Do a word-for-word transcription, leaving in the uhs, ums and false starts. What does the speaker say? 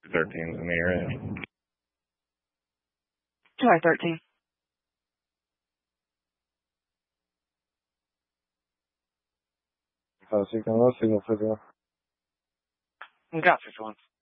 thirteen in the area. July thirteenth. Uh, signal, signal, signal. Got fifty-one.